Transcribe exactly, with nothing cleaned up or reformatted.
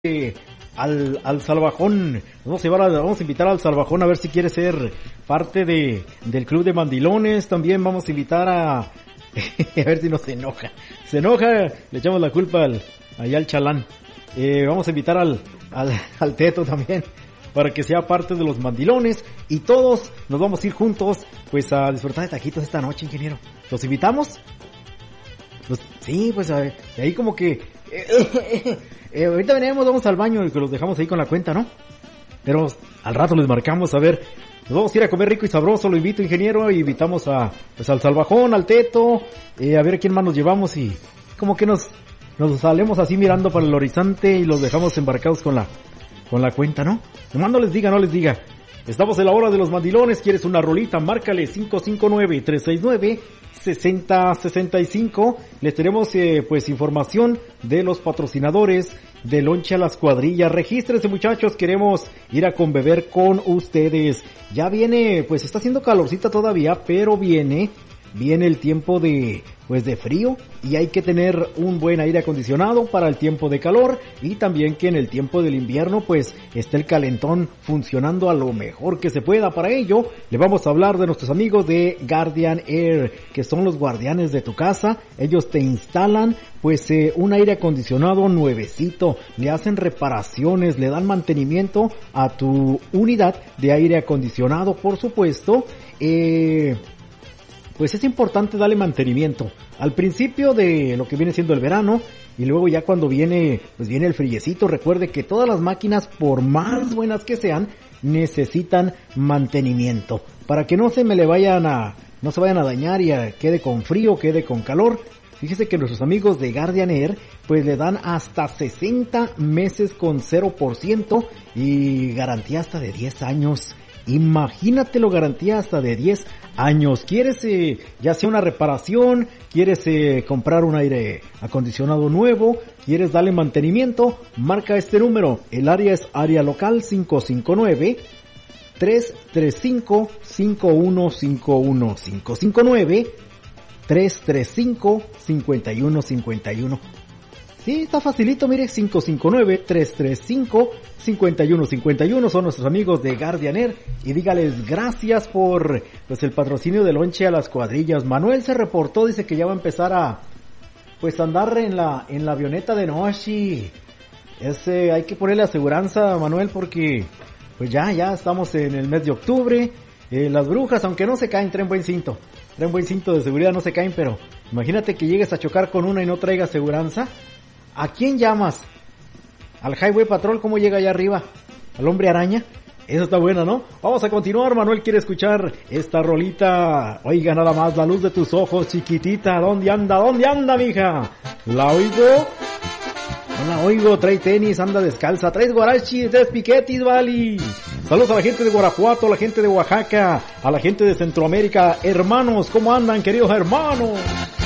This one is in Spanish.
al, al Salvajón. Vamos a llevar a, vamos a invitar al Salvajón a ver si quiere ser parte de, del club de mandilones. También vamos a invitar a, a ver si no se enoja. Se enoja, le echamos la culpa al, allá al Chalán. Eh, vamos a invitar al, al, al Teto también, para que sea parte de los mandilones, y todos nos vamos a ir juntos, pues, a disfrutar de taquitos esta noche, ingeniero. ¿Los invitamos? Pues, sí, pues, a ver, ahí como que, eh, eh, ahorita venimos, vamos al baño y que los dejamos ahí con la cuenta, ¿no? Pero al rato les marcamos, a ver, nos vamos a ir a comer rico y sabroso, lo invito, ingeniero, y invitamos a, pues, al Salvajón, al Teto, eh, a ver a quién más nos llevamos, y como que nos, nos salemos así mirando para el horizonte y los dejamos embarcados con la, con la cuenta, ¿no? Nomás no les diga, no les diga. Estamos en la hora de los mandilones. ¿Quieres una rolita? Márcale cinco cinco nueve, tres seis nueve, seis cero seis cinco. Les tenemos eh, pues información de los patrocinadores de Lonche a las Cuadrillas. Regístrense, muchachos, queremos ir a conbeber con ustedes. Ya viene, pues está haciendo calorcita todavía, pero viene Viene el tiempo de, pues de frío, y hay que tener un buen aire acondicionado para el tiempo de calor, y también que en el tiempo del invierno pues esté el calentón funcionando a lo mejor que se pueda. Para ello le vamos a hablar de nuestros amigos de Guardian Air, que son los guardianes de tu casa. Ellos te instalan pues eh, un aire acondicionado nuevecito, le hacen reparaciones, le dan mantenimiento a tu unidad de aire acondicionado, por supuesto. eh... Pues es importante darle mantenimiento al principio de lo que viene siendo el verano, y luego ya cuando viene, pues viene el friecito. Recuerde que todas las máquinas, por más buenas que sean, necesitan mantenimiento para que no se me le vayan a, no se vayan a dañar y a, quede con frío, quede con calor. Fíjese que nuestros amigos de Guardian Air pues le dan hasta sesenta meses con cero por ciento y garantía hasta de diez años. Imagínatelo, garantía hasta de diez años. ¿Quieres eh, ya sea una reparación? ¿Quieres eh, comprar un aire acondicionado nuevo? ¿Quieres darle mantenimiento? Marca este número. El área es área local cinco cinco nueve, tres tres cinco, cinco uno cinco uno. cinco cinco nueve, tres tres cinco, cinco uno cinco uno. Sí, está facilito, mire, cinco cinco nueve, tres tres cinco, cinco uno cinco uno son nuestros amigos de Guardian Air, y dígales gracias por pues el patrocinio de Lonche a las Cuadrillas. Manuel se reportó, dice que ya va a empezar a pues andar en la en la avioneta de noche. Ese hay que ponerle aseguranza, Manuel, porque pues ya ya estamos en el mes de octubre. Eh, las brujas, aunque no se caen, traen buen cinto, traen buen cinto de seguridad, no se caen, pero imagínate que llegues a chocar con una y no traiga aseguranza. ¿A quién llamas? ¿Al Highway Patrol? ¿Cómo llega allá arriba? ¿Al Hombre Araña? Eso está bueno, ¿no? Vamos a continuar. Manuel quiere escuchar esta rolita. Oiga, nada más, la luz de tus ojos, chiquitita. ¿Dónde anda? ¿Dónde anda, mija? ¿La oigo? No la oigo. Trae tenis, anda descalza. Traes guarachi, traes piquetis, vale. Saludos a la gente de Guanajuato, a la gente de Oaxaca, a la gente de Centroamérica. Hermanos, ¿cómo andan, queridos hermanos?